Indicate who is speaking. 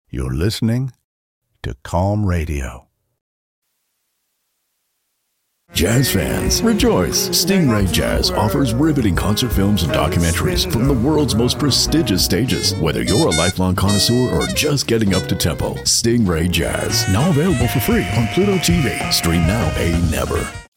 Speaker 1: You're listening to Calm Radio.
Speaker 2: Jazz fans, rejoice! Stingray Jazz offers riveting concert films and documentaries from the world's most prestigious stages. Whether you're a lifelong connoisseur or just getting up to tempo, Stingray Jazz, now available for free on Pluto TV. Stream now, pay never.